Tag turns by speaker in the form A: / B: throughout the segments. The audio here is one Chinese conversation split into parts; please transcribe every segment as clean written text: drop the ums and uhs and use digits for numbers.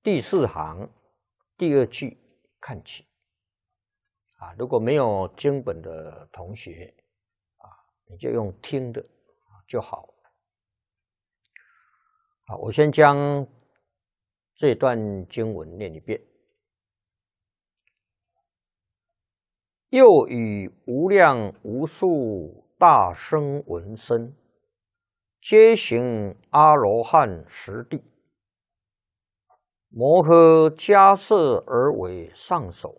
A: 第4行第2句看起。如果没有经本的同学你就用听的就好。好，我先将这段经文念一遍。又与无量无数大声闻声，皆行阿罗汉实地，摩诃迦叶而为上首。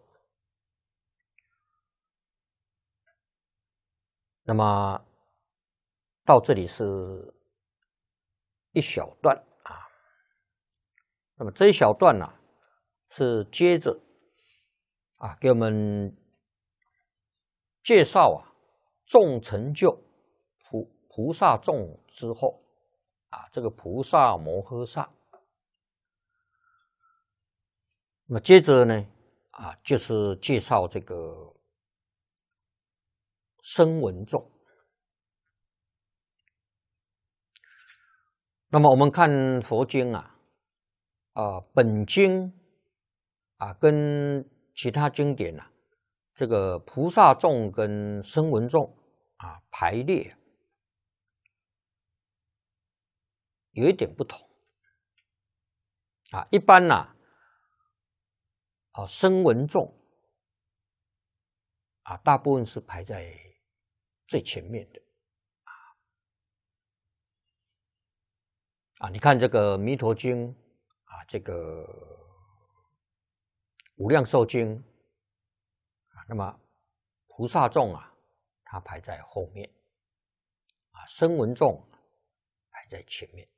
A: 那么到这里是一小段那么这一小段是接着给我们介绍众成就菩萨众之后这个菩萨摩诃萨。那么接着呢就是介绍这个声闻众。那么我们看佛经本经跟其他经典这个菩萨众跟声闻众排列有一点不同一般声闻众大部分是排在最前面的你看这个弥陀经这个无量寿经那么菩萨众它排在后面声闻众排在前面。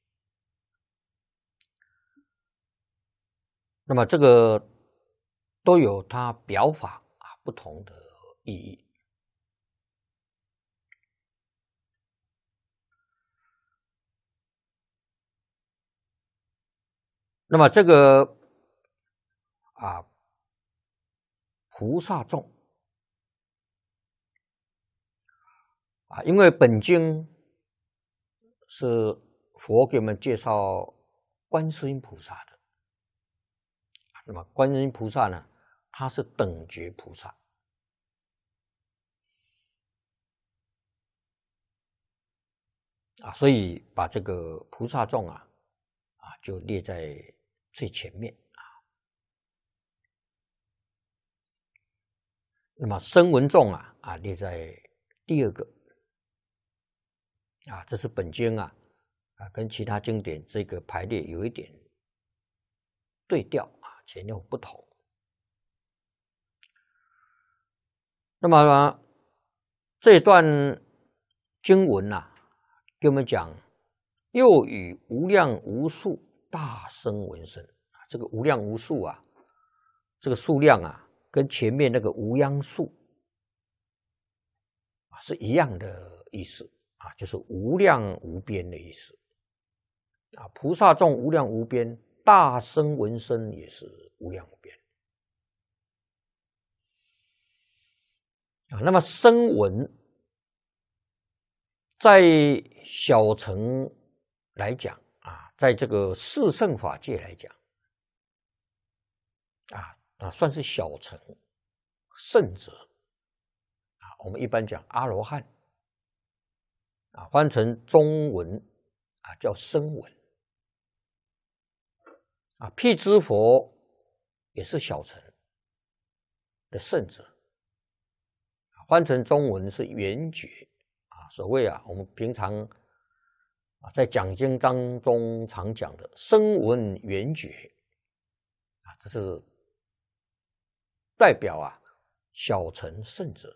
A: 那么这个都有它表法不同的意义。那么这个菩萨众因为本经是佛给我们介绍观世音菩萨的，那么观世音菩萨呢，他是等觉菩萨所以把这个菩萨众就列在最前面那么声闻众列在第2个这是本经跟其他经典这个排列有一点对调前后不同。那么这段经文给我们讲又与无量无数大声闻声这个无量无数这个数量跟前面那个无央数是一样的意思就是无量无边的意思菩萨众无量无边，大声闻声也是无量无边那么声闻在小乘来讲在这个四圣法界来讲算是小乘圣者我们一般讲阿罗汉翻成中文叫声闻辟支佛也是小乘的圣者，翻成中文是圆觉所谓我们平常在讲经当中常讲的声闻圆觉这是代表小乘圣者。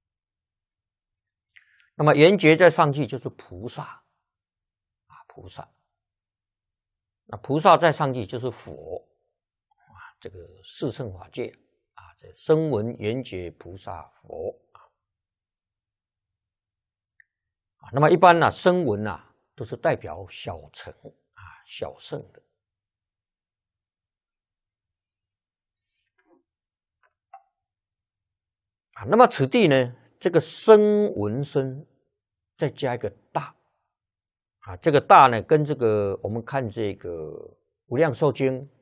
A: 那么圆觉在上句就是菩萨菩萨，那菩萨在上句就是佛这个四圣法界这声闻圆觉菩萨佛那么一般声闻都是代表小乘小圣的那么此地呢，这个声闻声再加一个大这个大呢跟这个我们看这个无量寿经